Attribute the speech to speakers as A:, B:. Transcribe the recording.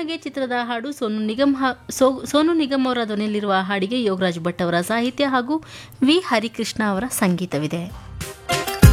A: ನಿನಗೆ ಚಿತ್ರದ ಹಾಡು ಸೋನು ನಿಗಮ್ ಅವರ ಧ್ವನಿಯಲ್ಲಿರುವ ಹಾಡಿಗೆ ಯೋಗರಾಜ್ ಭಟ್ ಅವರ ಸಾಹಿತ್ಯ ಹಾಗೂ ವಿ ಹರಿಕೃಷ್ಣ ಅವರ ಸಂಗೀತವಿದೆ.